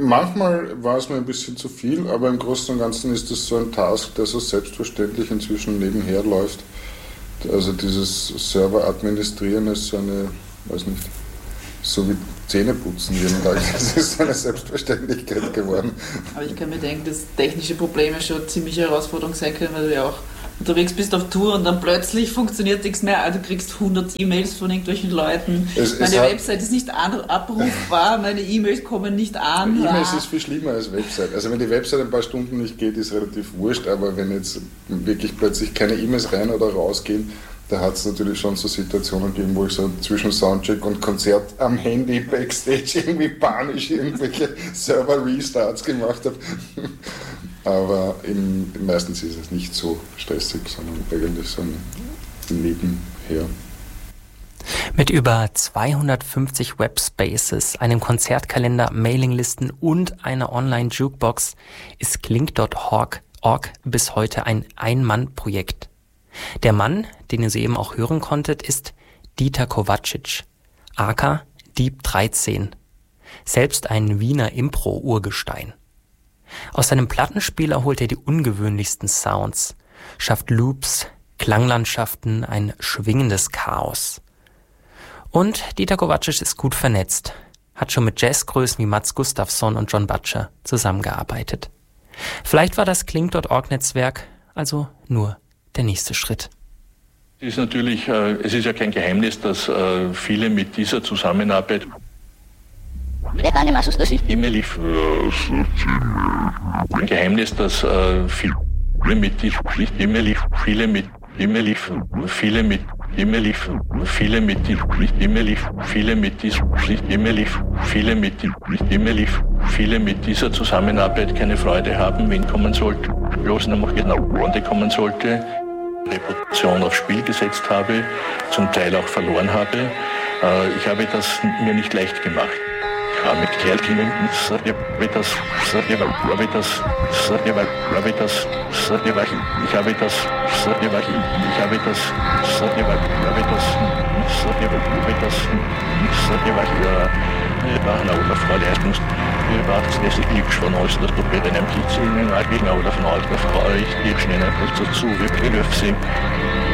Manchmal war es mir ein bisschen zu viel, aber im Großen und Ganzen ist das so ein Task, der so selbstverständlich inzwischen nebenher läuft. Also dieses Server administrieren ist so eine, weiß nicht, so wie Zähneputzen jeden Tag. Das ist eine Selbstverständlichkeit geworden. Aber ich kann mir denken, dass technische Probleme schon eine ziemliche Herausforderung sein können, weil du ja auch unterwegs bist auf Tour und dann plötzlich funktioniert nichts mehr. Also du kriegst 100 E-Mails von irgendwelchen Leuten. Meine Website ist nicht abrufbar, meine E-Mails kommen nicht an. E-Mails ist viel schlimmer als Website. Also wenn die Website ein paar Stunden nicht geht, ist relativ wurscht, aber wenn jetzt wirklich plötzlich keine E-Mails rein oder rausgehen, da hat es natürlich schon so Situationen gegeben, wo ich so zwischen Soundcheck und Konzert am Handy backstage irgendwie panisch irgendwelche Server-Restarts gemacht habe. Aber meistens ist es nicht so stressig, sondern eigentlich so ein Nebenher. Mit über 250 Webspaces, einem Konzertkalender, Mailinglisten und einer Online-Jukebox ist Klink.org bis heute ein Ein-Mann-Projekt. Der Mann, den ihr soeben auch hören konntet, ist Dieter Kovačič, aka Dieb 13, selbst ein Wiener Impro-Urgestein. Aus seinem Plattenspieler holt er die ungewöhnlichsten Sounds, schafft Loops, Klanglandschaften, ein schwingendes Chaos. Und Dieter Kovačič ist gut vernetzt, hat schon mit Jazzgrößen wie Mats Gustafsson und John Butcher zusammengearbeitet. Vielleicht war das Klink.org-Netzwerk also nur der nächste Schritt. Es ist ja kein Geheimnis, dass viele mit dieser Zusammenarbeit immer ein Geheimnis, dass viele mit dieser Zusammenarbeit keine Freude haben, wenn kommen sollte, bloß noch genau Runde kommen sollte, Reputation aufs Spiel gesetzt habe, zum Teil auch verloren habe. Ich habe das mir nicht leicht gemacht. Ich habe oder Vorleistungs das liegt schon aus, dass du bei deinem Pizza in den Allgemeinen oder von alter Frau ich dir schnell etwas dazu, wie Begriff sind.